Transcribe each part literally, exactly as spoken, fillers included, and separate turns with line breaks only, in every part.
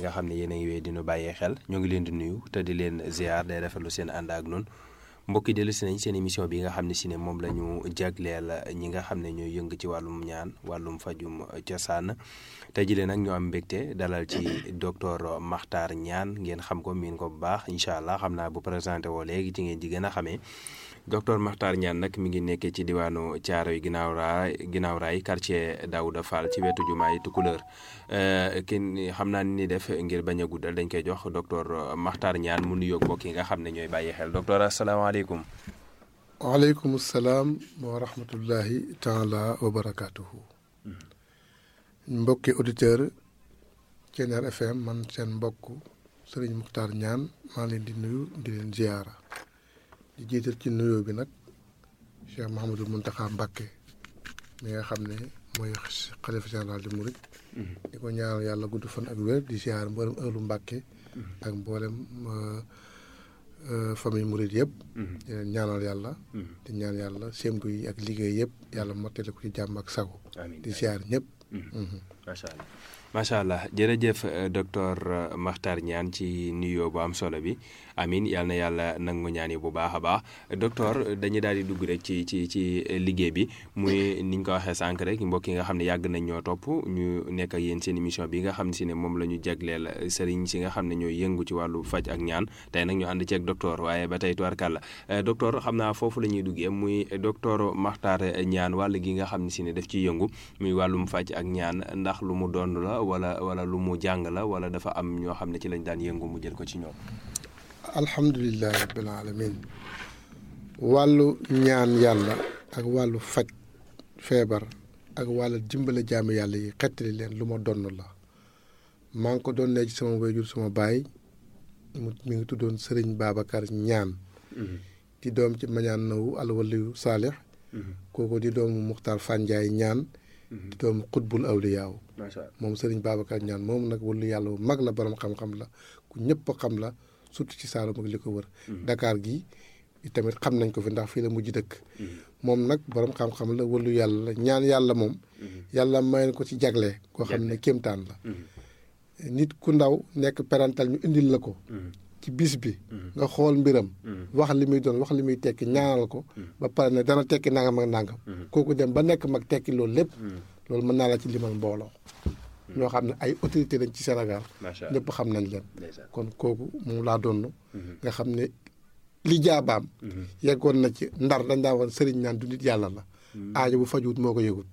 nga xam ne yéen a ngi wéy di nu bàyyee xel ñoo ngi leen di nuyu te di leen ziar day rafetlu seen ànd ak noonu mbokk yi dellu si nañ seen émission bi nga xam ne si ne moom la ñu jagleel ñi nga xam ne ñooy yëng ci wàllum ñaan wàllum fajum cosaan tey jii nag ñoo am mbégte dalal ci docteur Makhtar Niane ngeen xam ko miin ko bu baax incha allah xam naa bu présenté woo léegi ci ngeen di gën a xamee docteur Makhtar Niane nag mi ngi nekkee ci diwaanu Thiaroye ginnaaw raay ginnaaw raay quartier Daouda Fall ci wetu jumaay Tukulóor kenn xam naa ni def ngir bañ a guddal dañ koy jox docteur Makhtar Niane mu nuyoog mbokk yi nga xam ne ñooy bàyyi xel docteur asalaamaaleykum.
waaleykum salaam wa rahmatullahi taala wa barakaatuhu. mbokki auditeur Thiéniere F M man seen mbokk Serigne Makhtar Niane maa leen di nuyu di leen ziyaara di jiital ci nuyoo bi nag Cheikh Mouhamadou Mountakha Mbacké mi nga xam ne mooy xalifa général di Mouride. di ko ñaanal yàlla gudd fan ak wér di ziyaar mboolem ëllu Mbacké ak mboolem famille Mouride yëpp. di leen ñaanal yàlla. di ñaan yàlla sémtu yi ak liggéey yëpp yàlla mottali ko ci jàmm ak sago. di ziyaar ñëpp.
macha allah macha allah jërëjëf docteur Makhtar Niane ci nuyoo bu am solo bi amin yal na yàlla nangu ñaan yi bu baax a baax docteur dañuy daal di dugg rek ci ci ci liggéey bi muy ni ñu ko waxee sànq rek mbokk yi nga xam ne yàgg nañ ñoo topp ñu nekk ak yéen seen émission bi nga xam ne si ne moom la ñu jagleel sëriñ si nga xam ne ñooy yëngu ci wàllu faj ak ñaan tey nag ñu ànd ci ak docteur waaye ba tey tubarkàlla docteur xam naa foofu la ñuy duggee muy docteur Makhtar Niane wàll gi nga xam ne si ne daf ciy yëngu muy wàllum faj ak ñaan ndax lu mu doon la wala wala lu mu jàng la wala dafa am ñoo xam ne ci lañ daan yëngu mu jël ko ci ñoom.
alhamdulilah rabbil alamin wàllu ñaan yàlla ak wàllu faj feebar ak wàllu dimbale jaami yàlla yi xettali leen lu ma donn la maa ngi ko doon ne ci sama wayjur sama baay mu mi ngi tuddoon Serigne Babacar Niane. di doom ci mañaan nawu alwaliyu saalix kooku di doomu Muxtaar Fanjaay Niane. di doomu xutbul awliyaaw moom Serigne Babacar Niane moom nag wàllu yàlla bu mag la borom xam-xam la ku ñëpp xam la surtout ci Saalum ak li ko wër. Dakar gi tamit xam nañ ko fi ndax fii la mujj dëkk. moom nag borom xam-xam la wàllu yàlla la ñaan yàlla moom. yàlla may ko ci jagle koo xam ne kéemtaan la. nit ku ndaw nekk parental ñu indil la ko. ci bis bi. nga xool mbiram. wax li muy doon wax li muy tekki ñaanal ko. ba pare ne dana tekki nangam ak nangam. kooku dem ba nekk mag tekki loolu lépp. loolu mën naa la ci limal mbooloo. ñoo xam ne ay autorité lañ ci Sénégal. ñëpp xam nañ leen. kon kooku moom laa doon. nga xam ne li jaabaam. yeggoon na ci ndar dañ daa woon sëriñ naan du nit yàlla la. aajo bu fajuwut moo ko yëgut.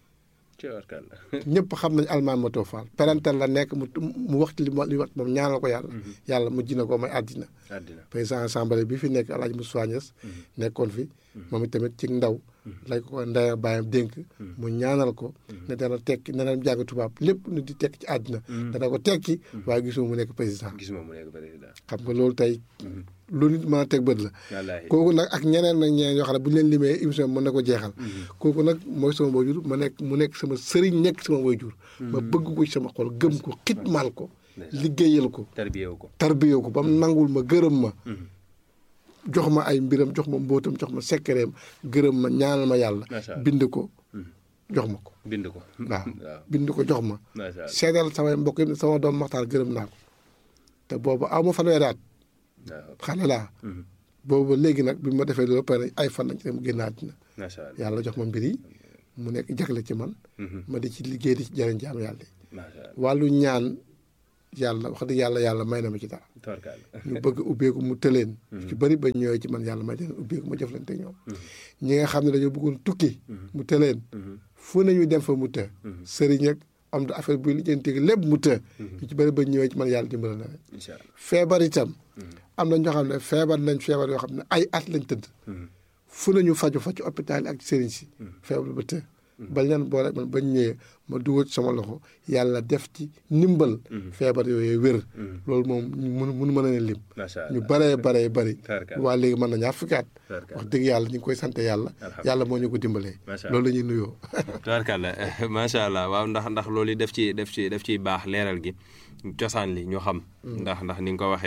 ñëpp xam nañ almaan ma too faal parental la nekk mu mu wax li li wax moom ñaanal ko yàlla. yàlla mujj na ko may àddina. président assemblée bi fi nekk El Hadj Moussa Niass nekkoon fi. moom itamit ci ndaw. lañ ko ndaya bàyyam dénk. mu ñaanal ko. ne dana tekki ne dana jàng tubaab lépp nit di tekki ci àddina. dana ko tekki. waaye gisuma mu nekk président.
gisuma mu nekk président.
xam nga loolu tey. lu nit mën a teg bët la. kooku nag ak ñeneen nag ñeneen yoo xam ne bu ñu leen limee émission mën na ko jeexal. kooku nag mooy sama waajur ma nekk mu nekk sama sëriñ nekk sama waajur. ma bëgg ko ci sama xol gëm ko xitmaal ko. liggéeyal ko.
tarbiyewu ko
tarbiyewu ko ba mu nangul ma gërëm ma. jox ma ay mbiram jox ma mbóotam jox ma sekkereem gërëm ma ñaanal ma yàlla. bind ko jox ma ko.
bind ko
waaw bind ko jox ma. seedal samay mbokk yi sama doom Maxtaar gërëm naa ko te boobu aw ma fanweeri at. xale laa. boobu léegi nag bi ma defee loolu pare ay fan lañ ci dem génn àddina. yàlla jox ma mbir yi mu nekk jagle ci man. ma di ci liggéey di ci jëriñ jaam yàlla yi. wàllu ñaan yàlla wax dëgg yàlla yàlla may na ma ci dara. ñu bëgg ubbeeku mu tëleen. ci bëri ba ñëwee ci man yàlla may leen ubbeeku ma jëflante ñoom. ñi nga xam ne dañoo bëggoon tukki. mu tëleen. fu nañu dem fa mu të. sëriñ ak am da affaire buy lijjanti lépp mu të. ñu ci bëri ba ñëwee ci man yàlla dimbali na leen. feebar itam. am na ñoo xam ne feebar nañ feebar yoo xam ne ay at lañ tëdd. fu nañu faju fa ci hôpital yi ak sëriñ si. feebar ba të. bañ leen boole man bañ ñëwee ma dugal sama loxo yàlla def ci ndimbal. feebar yooyu wér. loolu moom mënu mënu mën a leen lim. ñu baree baree bari. waa léegi mën na ñaar fukki at. wax dëgg yàlla ñu ngi koy sant yàlla. yàlla moo ñu ko dimbalee. loolu la ñuy nuyoo.
tubaarkàlla macha allah waaw ndax ndax loolu def ci def ci def ciy baax leeral gi cosaan li ñu xam. ndax ndax ni nga ko waxee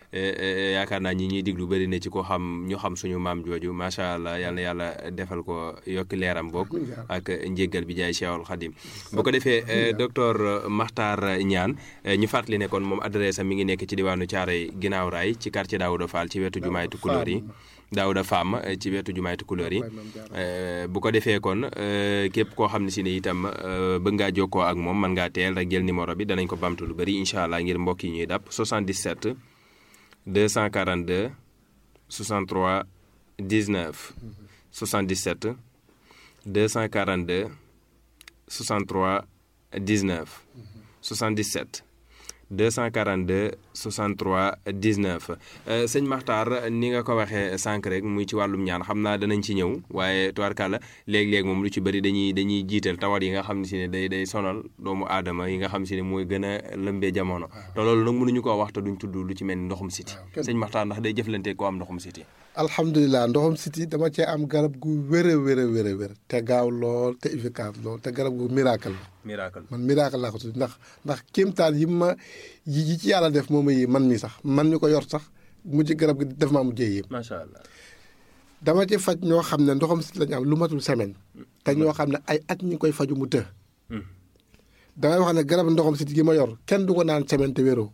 yaakaar naa ñi ñuy diglu bëri na ci ko xam ñu xam suñu maam jooju macha allah yal na yàlla defal ko yokki leeram bokk ak njéggal bi jaay Cheikhul Khadim bu ko defee docteur Makhtar Niane ñu fàttali ne kon moom adresse am mi ngi nekk ci diwaanu Thiaroye ginnaaw raay ci quartier Daouda Fall ci wetu jumaay Tukulóor yi Daouda Fam ci wetu jumaay Tukulóor yi bu ko defee kon képp koo xam ne si ne itam bëgg ngaa jokkoo ak moom mën ngaa teel rek jël numéro bi danañ ko bamtu lu bëri incha allah ngir mbokk yi ñuy dàpp soixante-dix-sept deux cent quarante-deux soixante-trois dix-neuf soixante-dix-sept deux cent quarante-deux soixante-trois dix-neuf soixante-dix-sept deux cent quarante-deux soixante-trois dix-neuf sëñ Makhtar ni nga ko waxee sànq rek muy ci wàllum ñaan xam naa danañ ci ñëw waaye tubaarkàlla léeg-léeg moom lu ci bëri dañuy dañuy jiital tawat yi nga xam si ne day day sonal doomu aadama yi nga xam si ne mooy gën a lëmbee jamono te loolu nag mënuñu koo wax te duñ tudd lu ci mel ni ndoxum siti sëñ Makhtar ndax day jëflante ko am ndoxum siti
alhamdulilah ndoxum siti dama cee am garab gu wér a wér a wér a wér te gaaw lool te efficace lool te garab gu miracle la
miracle
man miracle laa ko tudd ndax ndax kéemtaan yi ma yi ci yàlla def moom yi man mi sax man mi ko yor sax mujj garab gi def maa mujjee yëpp
macha allah
dama ci faj ñoo xam ne ndoxam siti lañu am lu matul semaine te ñoo xam ne ay at ñi koy faju mu të damay wax ne garab ndoxam siti gi ma yor kenn du ko naan semaine te wéroo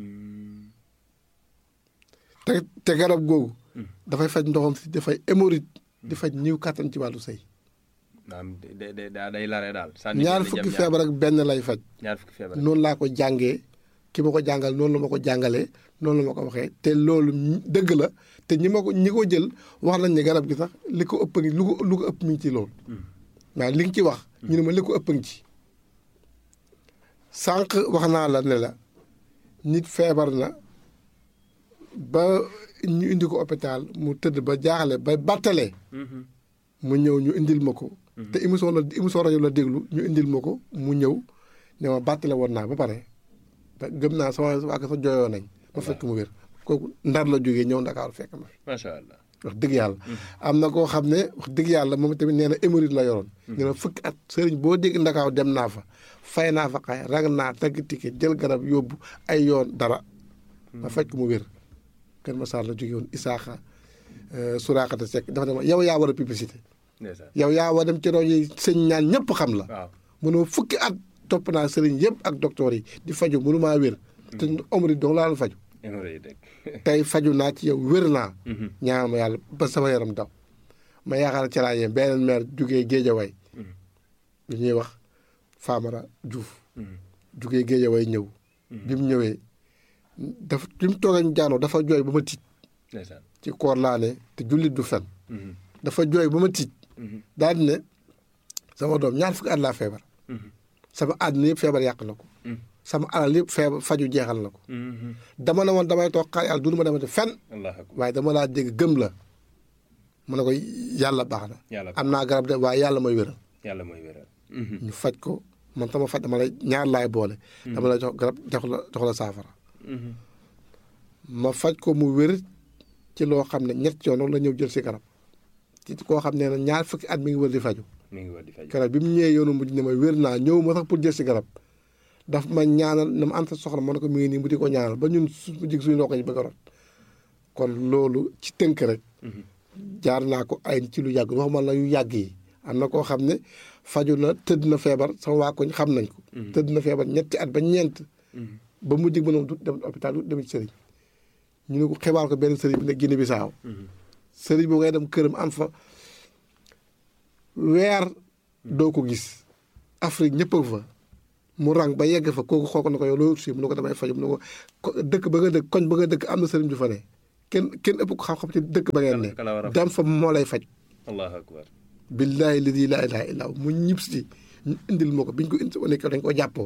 te te garab googu dafay faj ndoxam siti dafay hémorroïde di faj ñiw kàttan ci wàllu sëy
day lare daal
ñaar fukki feebar ak benn lay faj
ñaar fukki feebar
noonu laa ko jàngee ki ma ko jàngal noonu la ma ko jàngalee noonu la ma ko waxee te loolu dëgg la te ñi ma ko ñi ko jël wax nañ ne garab gi sax li ko ëpp ngi lu ko lu ko ëpp mi ngi ci loolu waaw li nga ci wax ñu ne ma li ko ëpp ngi ci sànq wax naa la ne la nit feebar na ba ñu indi ko hôpital mu tëdd ba jaaxle ba battalee mu ñëw ñu indil ma ko te émission la émission rajo la déglu ñu indil ma ko mu ñëw ne ma battale woon naa ba pare te gëm naa sama waa sa jooyoo nañ ma fekk mu wér kooku ndar la jógee ñëw Ndakaaru fekk ma
macha allah
wax dëgg yàlla am na koo xam ne wax dëgg yàlla moom tamit nee na hémorroïde la yoroon nee na fukki at sëriñ boo dégg Ndakaaru dem naa fa fay naa fa xay rag naa tagg ticket jël garab yóbbu ay yoon dara ma fekk mu wér Kër Massar la jógee woon Isaaxa Suraakata Seck dafa ne ma yow yaa war a publicité yow yaa war dem ci rajo yi sëñ ñaan ñëpp xam la mënoo fukki at topp naa sëriñ yëpp ak docteur yi di faju mënu maa wér te hémorroïde dong laa la faju tey faju naa ci yow wér naa ñaan ma yàlla ba sama yaram daw ma yaakaar ci laa yem beneen maire jugee Géejawaay lu ñuy wax Famara Diouf jugee Géejawaay ñëw bi mu ñëwee dafa bi mu toogee ñu jaanoo dafa jooy ba ma tiit ci koor laa ne te jullit du fen dafa jooy ba ma tiit daal di ne sama doom ñaar fukki at laa feebar sama àddina yëpp feebar yàq na ko sama alal yëpp feebar faju jeexal na ko dama ne woon damay toog xaar yàlla dunu ma demate fen waaye dama laa dégg gëm la mu ne ko yàlla baax na am naa garab de waaye yàlla mooy wéral
yàlla mooy wéral
ñu faj ko man sama faj dama lay ñaar laay boole dama lay jox garab jox la jox la saafara ma faj ko mu wér ci loo xam ne ñett yoon la ñëw jël si garab ci koo xam ne ñaar fukki at mi ngi wër di faju
mi ngi wër di faju
garab bi mu ñëwee yoonu mujj ne ma wér naa ñëw ma sax pour jël si garab daf ma ñaanal na ma am sa soxla ma ne ko mi ngi nii mu di ko ñaanal ba ñun su jig suñu ndox yi bëgg a rot kon loolu ci tënk rek jaar naa ko ay ci lu yàgg waxuma la yu yàgg yi am na koo xam ne faju na tëdd na feebar sama waa koñ xam nañ ko tëdd na feebar ñetti at ba ñeent ba mu jig ba noonu du dem hôpital du dem ci sëriñ ñu ne ko xibaar ko benn sëriñ bi ne Guinée Bissau sëriñ boobu ngay dem këram am fa weer doo ko gis Afrique ñëpp a fa mu rang ba yegg fa kooku xool ko na ko yow loolu si mu ne ko damay faju mu ne ko dëkk ba nga dëkk koñ ba nga dëkk am na sëriñ ju fa ne kenn kenn ëpp ko xam-xam ci dëkk ba ngeen ne dem fa moo lay faj
allahu akbar
billaahi ladi laa ilaaha illaa mu ñib si ñu indil ma ko biñ ko indi wane ko dañ ko jàppoo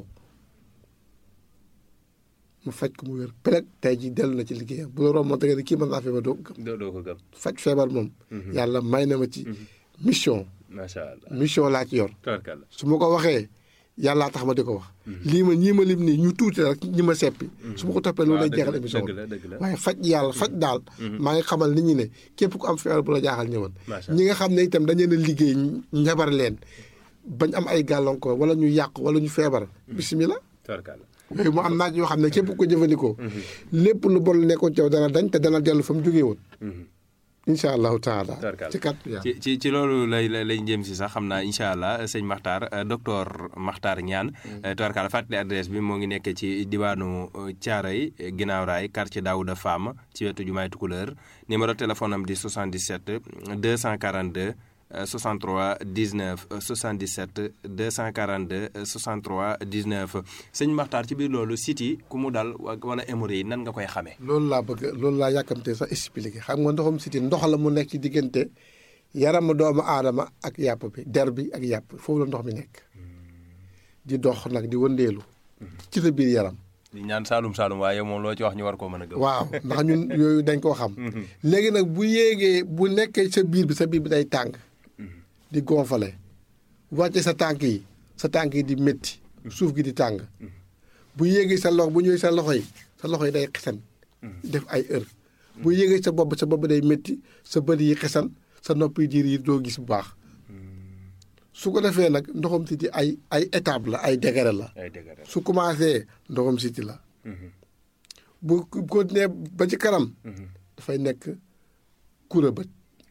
mu faj ko mu wér peleg tey ji dellu na ci liggéeyam bu la romb moom da nga ne kii mën naa feebar doo ko gëm
doo ko gëm
faj feebar moom yàlla may na ma ci mission
macha allah
mission laa ci yor su ma ko waxee yàllaa tax ma di ko wax lii ma ñii ma lim nii ñu tuuti rek ñi ma seppi su ma ko toppee loolu lay jeexal émission waaye faj yàlla faj daal maa ngi xamal nit ñi ne képp ku am feebar bu la jaaxal ñëwoon ñi nga xam ne itam dañu leen a liggéey njabar leen bañ am ay gàllankoor wala ñu yàq wala ñu feebar bisimilah yooyu mu am naaj yoo xam ne képp ko jëfandikoo. lépp lu bon nekkoon ci yow dana dañ te dana dellu fa mu jógee woon. incha allahu taala ci kat
ci ci ci loolu lay lay jëm si sax xam naa incha allah sëñ Makhtar docteur Makhtar Niane. tubarkalla fàttali adresse bi moo ngi nekk ci diwaanu Thiaroye ginnaaw raay quartier Daouda Fam ci wetu jumaay Tukulëër numéro téléphone am di soixante-dix-sept deux cent quarante-deux soixante-trois dix-neuf soixante-dix-sept deux cent quarante-deux soixante-trois dix-neuf sëñ Makhtar ci biir loolu siti ku mu dal wala hémorroïde yi nan nga koy xamee.
loolu laa bëgg loolu laa yàkkamte sax expliqué xam nga ndoxum siti ndox la mu nekk ci diggante yaramu doomu aadama ak yàpp bi der bi ak yàpp foofu la ndox mi nekk di dox nag di wëndeelu ci sa biir yaram.
di ñaan Saalum Saalum waaye moom loo ci wax ñu war koo mën a gëm.
waaw ndax ñun yooyu dañ koo xam. léegi nag bu yéegee bu nekkee sa biir bi sa biir bi day tàng. di gonfale wàcce sa tànk yi sa tànk yi di métti suuf gi di tàng bu yéegee sa loxo bu ñëwee sa loxo yi sa loxo yi day xesan def ay heure bu yéegee sa bopp sa bopp day métti sa bët yi xesan sa nopp yi diir yi doo gis bu baax su ko defee nag ndoxam siti ay ay étape la ay degré la su commencé ndoxam siti la bu continuer ba ci kanam dafay nekk kura bët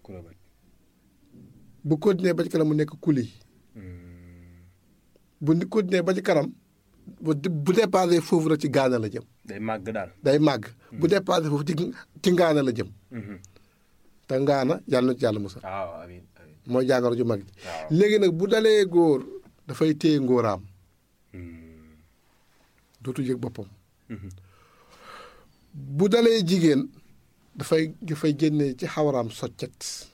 bu continuer ba ci kanam mu nekk kuli bu continuer ba ci kanam bu bu dépassé foofu rek ci gaana la jëm.
day màgg daal
day màgg. bu dépassé foofu ci ci ngaana la jëm. te ngaana yàlla na ci yàlla musal.
waaw amiin amiin
mooy jàngoro ju mag ji. léegi nag bu dalee góor dafay téye ngóoraam. dootu yëg boppam. bu dalee jigéen dafay dafay génne ci xawaraam soccet.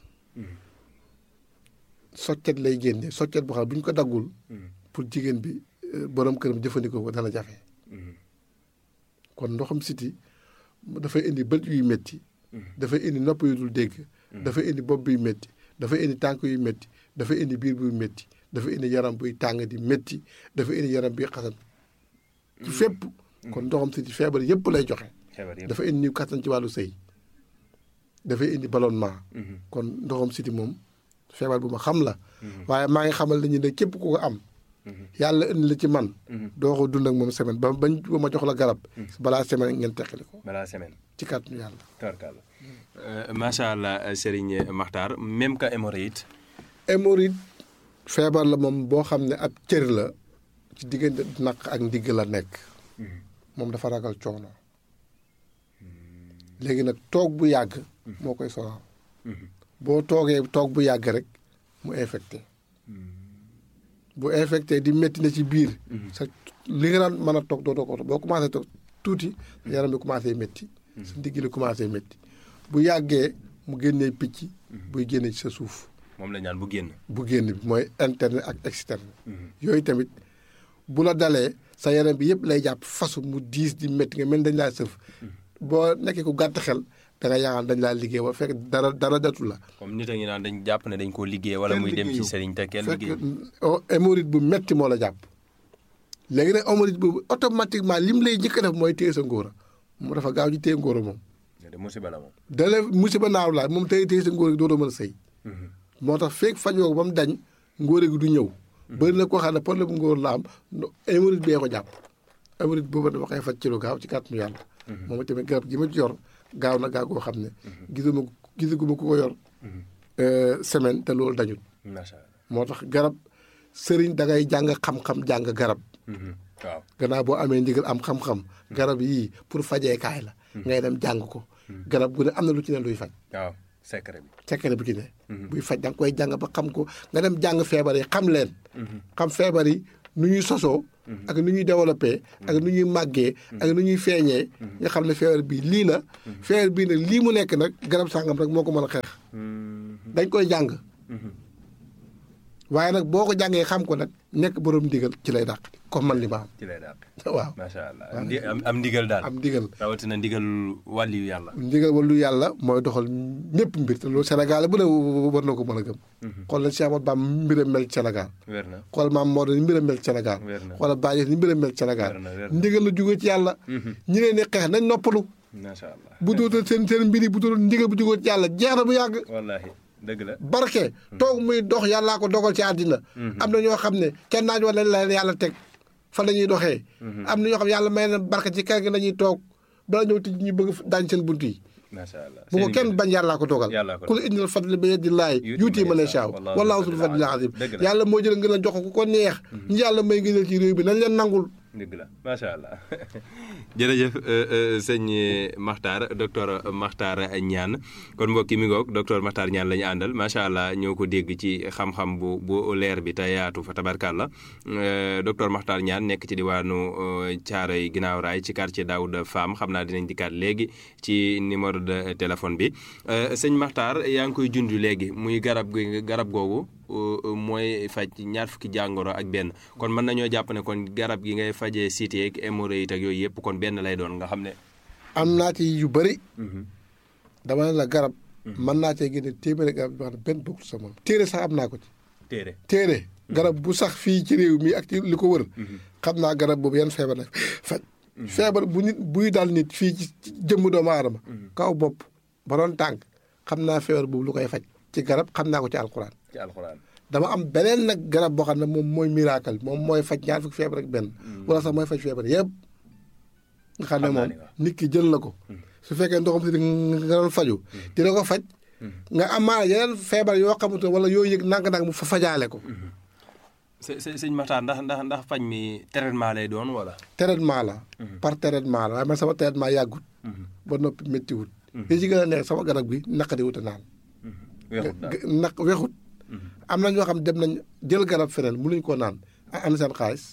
soccet lay génne soccet boo xam ne bu ñu ko daggul pour jigéen bi borom këram jëfandikoo ko dana jafe kon ndoxam siti dafay indi bët yuy métti dafay indi nopp yu dul dégg dafay indi bopp buy métti dafay indi tànk yuy métti dafay indi biir buy métti dafay indi yaram buy tàng di métti dafay indi yaram buy xasan ci fépp kon ndoxam siti feebar yëpp lay joxe dafay indi niw kattan ci wàllu sëy dafay indi ballonnement kon ndoxam siti moom feebar bu ma xam la waaye maa ngi xamal nañu ne képp ku ko am yàlla indi la ci man doo ko dund ak moom semaine ba bañ ba ma jox la garab balaa semaine ngeen teqali ko
balaa semaine
ci kàttanu yàlla
tabarkalla macha allah Serigne Makhtar même que hémorroïde
hémorroïde feebar la moom boo xam ne ab cër la ci diggante naq ak ndigg la nekk moom dafa ragal coono léegi nag toog bu yàgg moo koy sonal boo toogee toog bu yàgg rek mu infecté bu infecté di métti na ci biir sa li nga daan mën a toog doo ko boo commencé toog tuuti yaram bi commencé métti sa ndigg li commencé métti bu yàggee mu génnee picc buy génne ci sa suuf
moom la ñaan bu génn
bu génn bi mooy interne ak externe yooyu tamit bu la dalee sa yaram bi yëpp lay jàpp fasu mu diis di métti nga mel dañ laa sëf boo nekkee ku gàtt xel da nga yaakaar dañ laa liggéey ba fekk dara dara datu la.
comme nit a ngi naan dañ jàpp ne dañ koo liggéey wala muy dem ci sëriñ te kenn liggéey
fekk hémorroïde bu metti moo la jàpp léegi nag hémorroïde boobu automatiquement lim lay njëkk a def mooy téye sa ngóora mu dafa gaaw ci téye ngóora moom.
de musiba la moom.
dale musiba naaw la moom téye téye sa ngóora gi dootoo mën a sëy. moo tax fekk fajoo ko ba mu dañ ngóora gi du ñëw. bëri na koo xam ne problème bu ngóor la am hémorroïde bee ko jàpp hémorroïde boobu dama koy faj ci lu gaaw ci kàttanu yàlla. moom tamit garab gi ma ci yor gaaw na gaaw koo xam ne. gisuma gisaguma ku ko yor. semaine te loolu dañul.
macha allah
moo tax garab sëriñ da ngay jàng xam-xam jàng garab.
waaw
gannaaw boo amee ndigal am xam-xam. garab yii pour fajeekaay la. ngay dem jàng ko. garab gu ne am na lu ci ne luy faj.
waaw secret bi.
secret bi ci ne. buy faj da nga koy jàng ba xam ko nga dem jàng feebar yi xam leen. xam feebar yi nu ñuy sosoo. ak nu ñuy développé. ak nu ñuy màggee. ak nu ñuy feeñee. nga xam ne feebar bii lii la. feebar bii nag lii mu nekk nag garab sàngam rek moo ko mën a xeex. dañ koy jàng. waaye nag boo ko jàngee xam ko nag nekk borom ndigal ci lay dàq comme man li ma am.
ci lay dàq.
waaw
macha allah am am ndigal daal.
am ndigal
rawatina ndigal wàlliyu yàlla.
ndigal wàllu yàlla mooy doxal ñëpp mbir te loolu Sénégal bu ne war na ko mën a gëm. xool nañ Cheikh Ahmadou Bamba mbiram mel ci Sénégal.
wér na
xool maam Maodo ni mbiram mel ci Sénégal.
wér na
xoolal Baye ni mbiram mel ci Sénégal.
wér na wér na
ndigal la jógee ci yàlla. ñi leen di xeex nañ noppalu.
macha allah
bu dootoon seen seen mbir yi bu dootoon ndigal bu jógee ci yàlla jeex na bu yàgg.
wallaahi dëgg la.
barke toog muy dox yàllaa ko dogal ci àddina am na ñoo xam ne kenn naaj wala la yàlla teg fa la ñuy doxee. am na ñoo xam yàlla may na barke ci kër gi la ñuy toog bala ñëw tij ñu bëgg daañ seen bunt yi.
macha allah
bu ko kenn bañ yàllaa ko toogal. ku la indil fadli bi yadillaahi yuuti man yashaa wallaahu zul fadlil aziim. yàlla moo jël ngeen a jox ko ku ko neex. ñu yàlla may ngëneel ci réew bi nañ leen nangul.
dëgg la macha allah jërëjëf sëñ Makhtar docteur Makhtar Niane kon mbokk yi mi ngoog docteur Makhtar Niane la ñu àndal macha allah ñoo ko dégg ci xam-xam bu bu leer bi te yaatu fa tabarkàlla docteur Makhtar Niane nekk ci diwaanu Thiaroye ginnaaw raay ci quartier Daouda Fam xam naa dinañ dikkaat léegi ci numéro de téléphone bi sëñ Makhtar yaa ngi koy junj léegi muy garab gi garab googu. mooy faj ñaar fukki jàngoro ak benn kon mën nañoo jàpp ne kon garab gi ngay fajee cité ak hémorroïde ak yooyu yëpp kon benn lay doon nga xam ne.
am naa ci yu bëri. dama ne la garab. mën naa cee génne téeméeri garab yoo xam ne benn bokkul sama téere sax am naa ko ci.
téere
téere garab bu sax fii ci réew mi ak ci li ko wër. xam naa garab boobu yan feebar la faj. feebar bu nit buy daal nit fii ci jëmm doomu aadama. kaw bopp ba doon tànk xam naa feebar boobu lu koy faj. ci garab xam naa ko ci alxuraan.
ci alxuraan
dama am beneen nag garab boo xam ne moom mooy miracle moom mooy faj ñaar fukki feebar ak benn. wala sax mooy faj feebar yëpp. nga xam ne moom nit ki jël na ko. su fekkee ndoxam si nga doon faju dina ko faj. nga amaana yeneen feebar yoo xamante wala yoo yëg nang-nang mu fa fajaale ko.
së sëñ Makhtar ndax ndax ndax faj mi traitement lay doon wala.
traitement la. par traitement la waaye man sama traitement yàggut. ba noppi méttiwut. li ci gën a nekk sama garab gi naqari wut a naan. naq wexut am na ñoo xam dem nañ jël garab feneen mënuñ koo naan am seen xaalis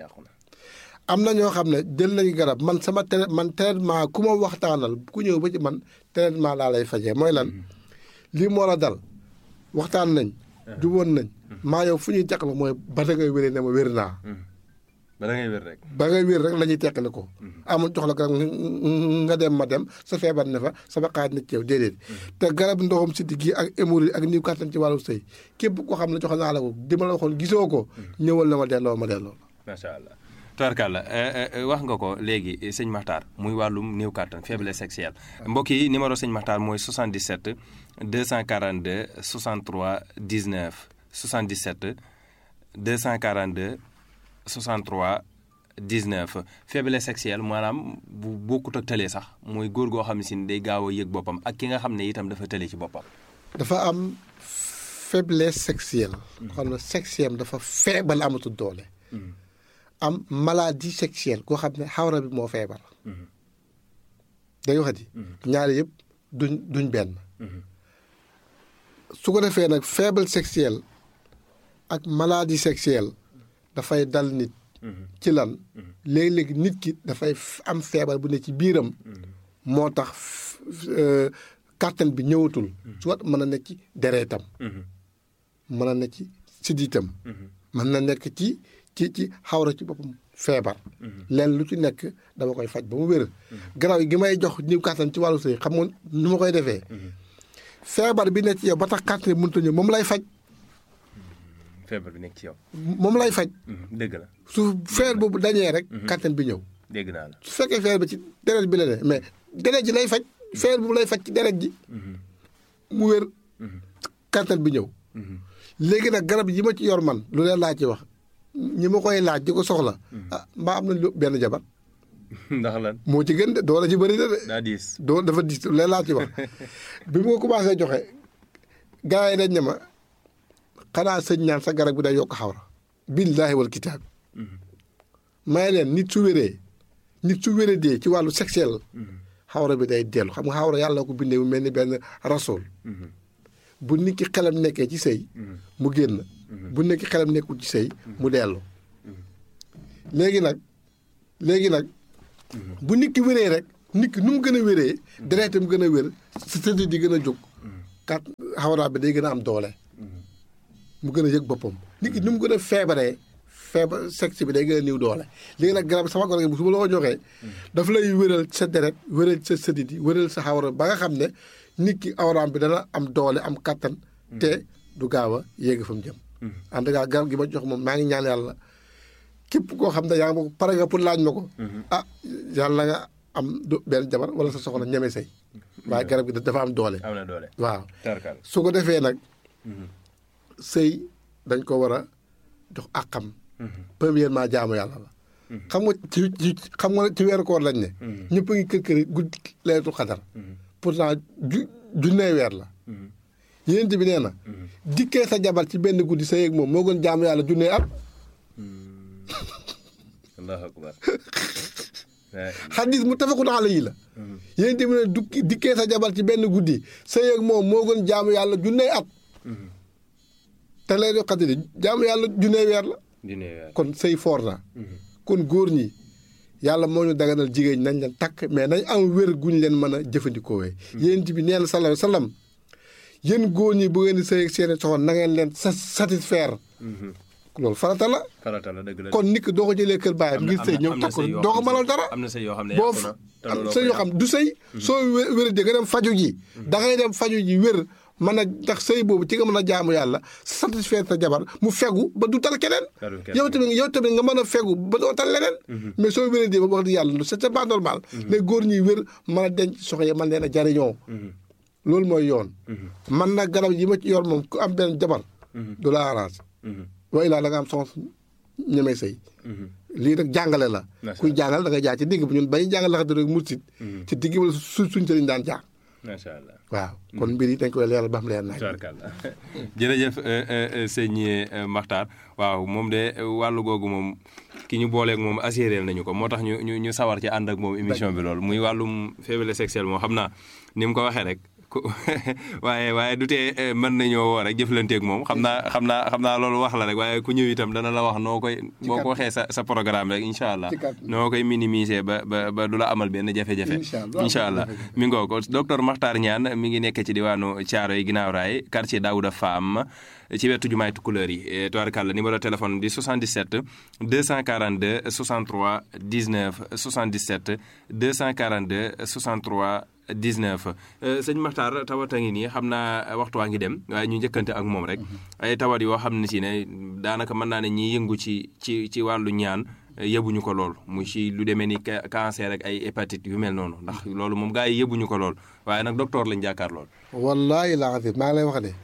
am na ñoo xam ne jël nañ garab man sama tra man traitement ku ma waxtaanal ku ñëw ba ci man traitement laa lay fajee mooy lan lii moo la dal waxtaan nañ juboon nañ maa yow fu ñuy teqal mooy ba da ngay wéree ne ma wér naa
ba da ngay wér rek
ba ngay wér rek la ñuy teqale ko amul jox la garab nga dem ma dem sa feebar ne fa sama xaaj na ci yow déedéet te garab ndoxam siddi gi ak hémorroïde ak niw kàttan ci wàllu sëy képp koo xam ne jox naa la ko di ma la waxoon gisoo ko ñëwal na ma delloo ma delloo
macha allah tubarkàlla wax nga ko léegi sëñ Makhtar muy wàllum néew kàttan faiblesse sexuelle mbokk yi numéro sëñ Makhtar mooy soixante-dix-sept deux cent quarante-deux soixante-trois dix-neuf soixante-dix-sept deux cent quarante-deux soixante-trois dix-neuf faiblesse sexuelle maanaam bu bokkut ak tële sax mooy góor goo xam ne si day gaaw a yëg boppam ak ki nga xam ne itam dafa tële ci boppam.
dafa am faiblesse sexuelle. xam ne sexuelle dafa feebal amatul doole. am maladie sexuelle koo xam ne xawra bi moo feebar. day waxati. ñaari yëpp duñ duñ benn. su ko defee nag faible sexuelle ak maladie sexuelle. dafay dal nit ci lan léegi-léegi nit ki dafay am feebar bu ne ci biiram moo tax kàttan bi ñëwatul soit mën na nekk ci dereetam mën na nekk ci siddiitam mën na nekk ci ci ci xawra ci boppam feebar leen lu ci nekk dama koy faj ba mu wér garaaw gi may jox niw kàttan ci wàllu sëy xam nga nu ma koy defee feebar bi nekk ci yow ba tax kàttan bi mënut a ñëw moom lay faj
feebar bi nekk ci yow.
moom lay faj.
dëgg la
su feebar boobu dañee rek. kàttan bi ñëw.
dégg naa la
su fekkee feebar bi ci deret bi la ne mais deret ji lay faj feebar boobu lay faj ci deret ji. mu wér. kàttan bi ñëw. léegi nag garab yi ma ci yor man lu leen laa ci wax ñi ma koy laaj di ko soxla. ah mbaa am na lu benn jabar.
ndax lan
moo ci gën de doole ci bëri na de.
daa diis
doo dafa diis lu leen laa ci wax bi mu ko commencé joxe gars yi dañ ne ma. xanaa sëñ ñaan sa garab bi day yokk xawra billaahi wal kitaab may leen nit su wéree nit su wéree dee ci wàllu sexuel xawra bi day dellu xam nga xawra yàlla ko bindee mu mel ni benn rasool bu nit ki xelam nekkee ci sëy mu génn bu nit ki xelam nekkul ci sëy mu dellu léegi nag léegi nag bu nit ki wéree rek nit ki nu mu gën a wéree dereetam gën a wér sa tëdd di gën a jóg kat xawra bi day gën a am doole mu gën a yëg boppam nit ki ni mu gën a feebaree feebar sexe bi day gën a niw doole léegi nag garab sama garab bu su ma la ko joxee daf lay wéral sa deret wéral sa sëdit yi wéral sa xawra ba nga xam ne nit ki awraam bi dana am doole am kattan te du gaaw a yéegi fa mu jëm en tout cas garab gi ma jox moom maa ngi ñaan yàlla képp koo xam ne yaa ngi ma ko pare nga pour laaj ma ko ah yàlla nga am du benn jabar wala sa soxna ñeme say waaye garab gi dafa am doole
am na doole
waaw su ko defee nag sëy dañ ko war a jox àqam premièrement jaamu yàlla la xam nga ci ci xam nga ci weeru koor lañ ne. ñëpp a ngi kër kër guddi laylatul xadar. pourtant ju junnee weer la. yéen bi nee na. dikkee sa jabar ci benn guddi sa yéeg moom moo gën jaamu yàlla junnee at.
allahu akbar.
xadis mu tafakun alayhi la. yéen bi ne du dikkee sa jabar ci benn guddi sa yéeg moom moo gën jaamu yàlla junnee at. te laylatul xadar jaamu yàlla junnee weer la. kon sëy foor na. kon góor ñi yàlla moo ñu daganal jigéen ñi nañ leen takk mais nañ am wér guñ leen mën a jëfandikoo wee. yéen bi nee na sallallahu alayhi wa sallam yéen góor ñi bu ngeen di sëy ak seen soxna na ngeen leen sa satisfaire. loolu farata la. farata la dëgg la kon nit ki doo ko jëlee kër baayam ngir sëy ñëw takk doo ko mënal dara.
am na sëy yoo xam ne
boo am sëy yoo xam du sëy. soo wér wér di nga dem faju ji. da ngay dem faju ji wér mën a ndax sëy boobu ci nga mën a jaamu yàlla satisfaire sa jabar mu fegu ba du tal keneen. yow tamit yow tamit nga mën a fegu ba doo tal leneen. mais soo wéree di ba wax di yàlla c'est pas normal. les góor ñuy wér mën a denc soxna yi mën leen a jariñoo. loolu mooy yoon. man nag garab yi ma ci yor moom ku am benn jabar. du la arrange. waaye laa da nga am soxna ñemee sëy. lii nag jàngale la. kuy jàngal da ngay jaar ci digg bi ñun bañuy jàngal la xam ne rek mursit ci digg bi la su suñ sëriñ daan jaar. macha allah waaw kon mbir yi dañ koy leeral ba xam leer naaj.
jërëjëf sëñ Makhtar waaw moom de wàllu googu moom ki ñu booleeg moom assuré nañu ko moo tax ñu ñu ñu sawar ci ànd ak moom émission bi loolu muy wàllum faiblesse sexuelle moo xam naa ni mu ko waxee rek. waaye waaye du tee mën nañoo woo rek jëflanteeg moom xam naa xam naa xam naa loolu wax la rek waaye ku ñëw itam dana la wax noo koy boo ko waxee sa sa programme rek incha allah noo koy minimiser ba ba ba du la amal benn jafe-jafe incha allah mi ngoo ko docteur Makhtar Niane mi ngi nekk ci diwaanu Thiaroye ginnaaw raay quartier Daouda Fam ci wetu jumaay Tukulëër yi tubaarkàlla numéro téléphone di soixante-dix-sept deux cent quarante-deux soixante-trois dix-neuf soixante-dix-sept deux cent quarante-deux soixante-trois dix-neuf sëñ Makhtar tawat a ngi nii xam naa waxtu waa ngi dem waaye ñu njëkkante ak moom rek ay tawat yoo xam ne si ne daanaka mën naa ne ñiy yëngu ci ci ci wàllu ñaan yëbuñu ko lool mu ci lu demee ni cancer ak ay hépatite yu mel noonu ndax loolu moom gars yi yëbuñu ko lool waaye nag docteur lañ jàkkaar lool.
wallaahi laa xam maa ngi lay wax ne.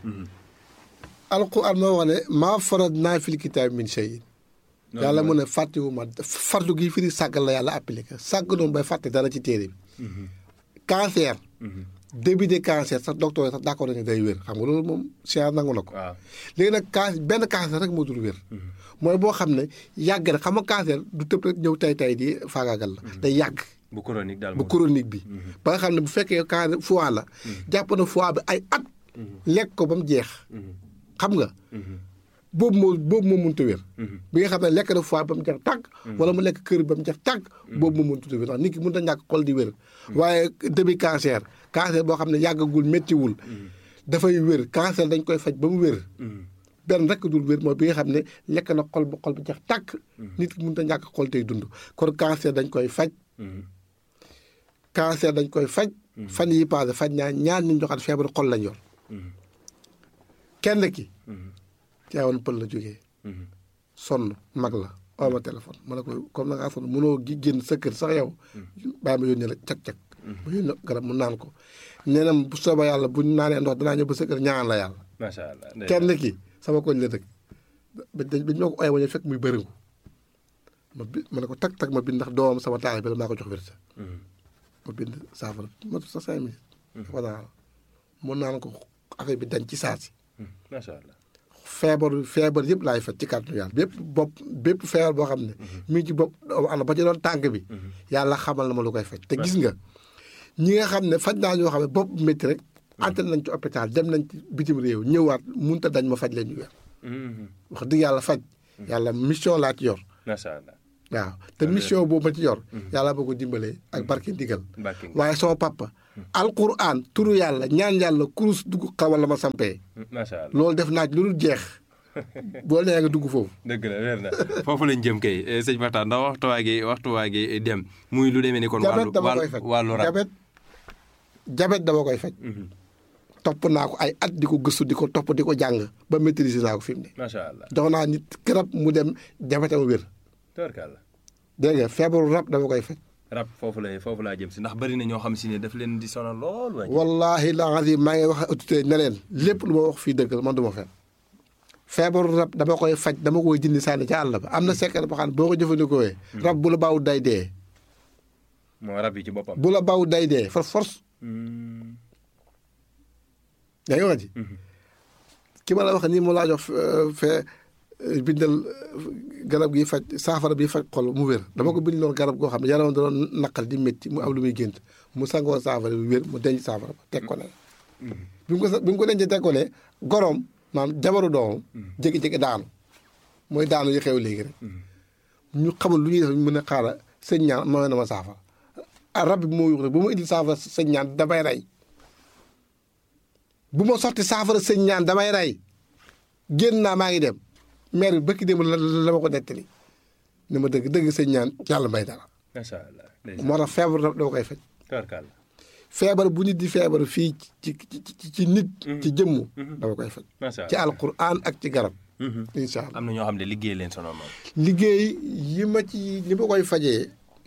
alquran moo wax ne maa faratnaa fil kitaabi min shay'in. yàlla mu ne fàttewuma fartu gi firi sàggal la yàlla appliqué sàgg noonu bay fàtte dara ci téere bi. cancer. début de cancer sax docteur sax d'accord nañu day wér xam nga loolu moom science nangu na ko. léegi nag can benn cancer rek moo dul wér. mooy boo xam ne yàgg na xam nga cancer du tëb rek ñëw tay tay di faagaagal la. day yàgg.
bu chronique daal
bu chronique bi. ba nga xam ne bu fekkee cancer foie la. jàpp na foie bi ay at. lekk ko ba mu jeex. xam nga. boobu moo boobu moo mënut a wér. bi nga xam ne lekk na foie ba mu jeex tàgg. wala mu lekk kër ba mu jeex tàgg. boobu moo mënut a wér ndax nit ki mënut a ñàkk xol di wér. waaye début cancer cancer boo xam ne yàggagul méttiwul. dafay wér cancer dañ koy faj ba mu wér. benn rek dul wér mooy bi nga xam ne lekk na xol ba xol ba jeex tàgg. nit ki mënut a ñàkk xol tey dund kon cancer dañ koy faj. cancer dañ koy faj. fan yi passé faj ñaar ñaar ñu joxaat feebaru xol lañ yor. kenn ki. Tiwaawan Pël la jógee. sonn mag la oo ma téléphone ma ne ko comme na ngaa sonn mënoo gi génn sa kër sax yow. bàyyi ma yónnee la cag-cag. ma yónnee garab mu naan ko. nee na bu soobee yàlla bu ñu naanee ndox danaa ñëw ba sa kër ñaan la yàlla.
macha allah
kenn ki sama koñ la dëkk. ba dañ ba ñoo ko ooyee ba ñu fekk muy bëriŋu. ma bi ma ne ko tag tag ma bind ndax doomam sama taal bi la maa ko jox wér. ma bind saafara ma sa cinq minutes. voilà mu naan ko affaire bi dañ ci saa si.
macha allah.
feebar feebar yëpp laay faj ci kàttanu yàlla bépp bopp bépp feebar boo xam ne. mi ngi ci bopp am ba ci doon tànk bi. yàlla xamal na ma lu koy faj. te gis nga ñi nga xam ne faj naa ñoo xam ne bopp métti rek. àttan nañ ci hôpital dem nañ ci bitim réew ñëwaat mënut a dañ ma faj leen ñu weer. wax dëgg yàlla faj. yàlla mission laa ci yor.
macha allah.
waaw te mission boobu ma ci yor. yàlla boo ko dimbalee ak barke ndigal. waaye sama papa. alquran turu yàlla ñaan yàlla kurus dugg xawal la ma sampee.
macha allah
loolu def naaj lu dul jeex. boo nee nga dugg foofu.
dëgg la weer na foofu lañ jëm kay sëñ Makhtar ndax waxtu waa gi waxtu waa gi dem muy lu demee ni kon. wàllu wàllu wàllu rab
jabet jabet dama koy faj. topp naa ko ay at di ko gëstu di ko topp di ko jàng ba maîtriser naa ko fi mu ne.
macha allah
jox naa nit garab mu dem jabetam wér.
tubarkalla.
dégg nga feebaru rab dama koy faj.
rab foofu la foofu laa jëm si ndax bari na ñoo xam si ne daf leen di sonal lool.
wallaahi la azim maa ngi wax autorité ne leen lépp lu ma wax fii dëgg la man du ma fen feebaru rab dama koy faj dama koy dindi sànni ci àll ba am na secret boo xam ne boo ko jëfandikoo rab bu la baaw day dee.
moo rab yi ci boppam.
bu la baaw day dee for force. yaa ngi wax ji. ki ma la wax nii mu laa jox fee bindal garab gi faj saafara bi faj xol mu wér dama ko bindaloon garab goo xam ne yaram da doon naqal di métti mu am lu muy gént mu sangoo saafara bi wér mu denc saafara ba teg ko ne. bi mu ko bi mu ko dencee teg ko ne goroom maanaam jabaru doomam. jékki-jékki daanu mooy daanu yi xew léegi rek. ñu xamul lu ñuy def ñu mën a xaaral sëñ ñaan mooy na ma saafara rab bi moo yuux rek bu ma indil saafara sëñ ñaan damay rey. bu ma sotti saafara sëñ ñaan damay rey génn naa maa ngi dem maire bi bëkki dem la la ma ko nettali ni ma dëgg dëgg sëñ ñaan yàlla may dara.
macha allah.
moo tax feebar dama koy faj. feebar bu nit di feebar fii ci ci ci nit. ci jëmm dama koy faj. ci alquran ak ci garab. incha allah
am na ñoo xam ne liggéey leen sonal moom.
liggéey yi ma ci li ma koy fajee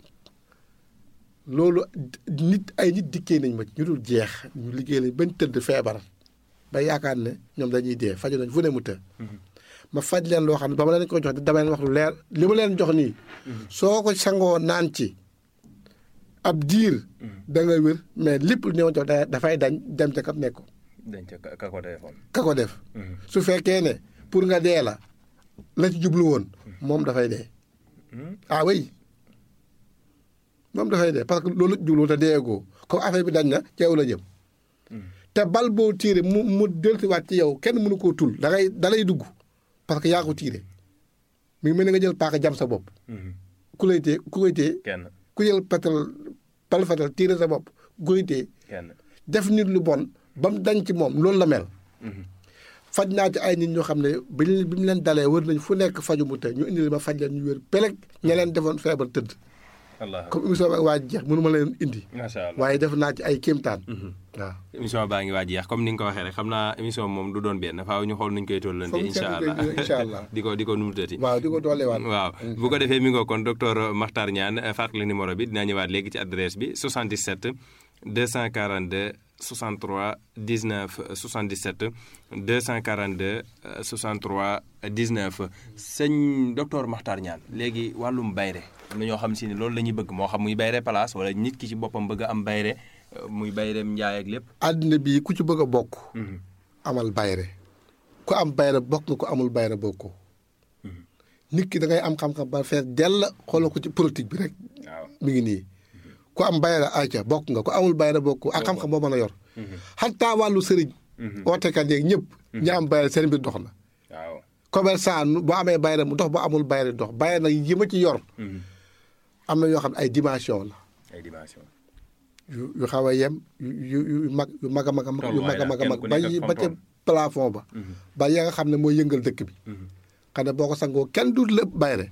loolu nit ay nit dikkee nañ ma ci ñu dul jeex ñu liggéey lañ bañ tëdd feebar. ba yaakaar ne ñoom dañuy dee faju nañ fu ne mu të ma faj leen loo xam ne ba ma leen ko jox dama leen wax lu leer li ma leen jox nii soo ko sangoo naan ci ab diir da nga wér mais lépp lu ñëw jox dafay dañ dem ca kam nekk
dañ ca ka ko defoon
ka ko def su fekkee ne pour nga dee la la ci jublu woon moom dafay dee ah oui moom dafay dee parce que loolu jublu te deegoo comme affaire bi dañ na ci yow la jëm te bal boo tiire mu mu dellusiwaat ci yow kenn mënu koo tul da ngay da lay dugg parce que yaa ko tiire mi ngi mel ni nga jël paaka jam sa bopp. ku lay tee ku koy tee.
kenn
ku jël patal bal fatal tiire sa bopp ku koy tee.
kenn
def nit lu bon ba mu dañ ci moom loolu la mel. faj naa ci ay nit ñoo xam ne bi bi mu leen dalee wër nañ fu nekk faju mu te ñu indi ma faj leen ñu wér peleg ña leen defoon feebar tëdd. comme émission bi waa jeex mënu ma leen indi.
macha allah
waaye def naa ci ay kéemtaan. waaw
émission baa ngi waaj jeex comme ni nga ko waxee rek xam naa émission moom du doon benn faaw ñu xool nuñ koy tollante. incha allah
incha allah
di ko di ko numutati.
waaw di ko dooleewaat.
waaw bu ko defee mi ngoo kon docteur Makhtar Niane fàttali numéro bi dinaa ñëwaat léegi ci adresse bi soixante-dix-sept deux cent quarante-deux soixante-trois dix-neuf soixante-dix-sept deux cent quarante-deux soixante-trois dix-neuf sëñ docteur Makhtar Niane léegi wàllum bayre am na ñoo xam si ne loolu la ñuy bëgg moo xam muy bayre place wala nit ki ci boppam bëgg a am bayre muy bayreem njaay ak lépp.
àddina bii ku ci bëgg a bokk. amal bayre ku am bayre bokk nga ko amul bayre bokkoo. nit ki da ngay am xam-xam ba fees dell xoolal ko ci politique bi rek.
waaw
mi ngi nii. ku am bayre ayca bokk nga ku amul bayre bokkoo ak xam-xam boo mën a yor. xataa wàllu sëriñ. ootekat yeeg ñëpp. ñi am bayre seen mbir dox na.
waaw
commerçant boo amee bayre mu dox boo amul bayre dox bayre nag yi ma ci yor. am na yoo xam ne ay dimension la.
ay dimension.
yu yu xaw a yem yu yu mag yu mag a mag a mag yu mag a mag a mag ba ba ca plafond ba. ba ya nga xam ne mooy yëngal dëkk bi. xam ne boo ko sangoo kenn du lépp bayre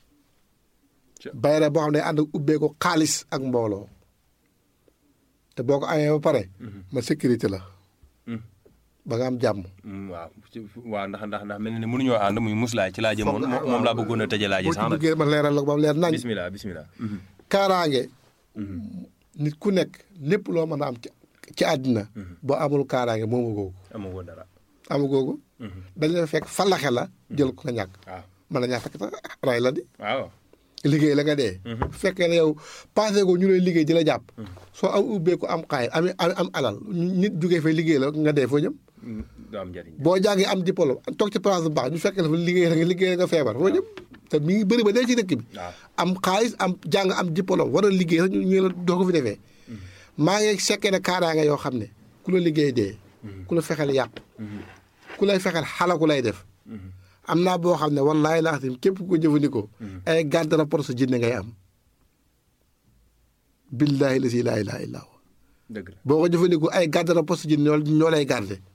bayre boo xam ne ànd ak ubbee ko xaalis ak mbooloo te boo ko amee ba pare. ma sécurité la. ba nga am jàmm.
waaw waaw ndax ndax ndax mel na ne mënuñoo ànd muy muslaay ci laa jëmoon moom laa bëggoon a tëjee laa ji sax nag.
boo ci ma leeral la ko ba mu leer nañ.
bismillah bismillah.
kaaraange. nit ku nekk lépp loo mën a am ci ci àddina. boo amul kaaraange moomu googu.
amagoo dara.
amu googu. dañ la fekk falaxe la. jël ko nga ñàkk.
waaw
mën na ñàkk fekk sax ray la di.
waaw.
liggéey la nga dee. bu fekkee ne yow passé ko ñu lay liggéey di la jàpp. soo am ubbeeku am xaay am am alal nit jugee fay liggéey la nga dee foo jëm.
du am njëriñ.
boo jàngee am diplôme toog ci place bu baax ñu fekkee la fa liggéey la nga liggéey nga feebar foo jëm. te mi ngi bëri ba dee ci dëkk bi. am xaalis am jàng am diplôme war a liggéey sax ñu ñu la doo ko fi defee. maa ngi sekkee ne kaaraange yoo xam ne ku la liggéey dee. ku la fexeel yàq. ku lay fexeel xalaku lay def. am naa boo xam ne wallaahi laa xam képp ku ko jëfandikoo. ay garde rapport sa jinne ngay am. billaahi la si laa ilaaha illaa huwa.
dëgg la
boo ko jëfandikoo ay garde rapport sa jinne ñoo ñoo lay garde